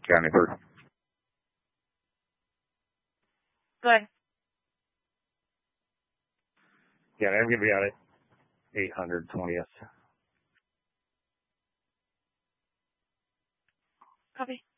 County 3rd. Go ahead. Yeah, I'm going to be out at 820th. Copy.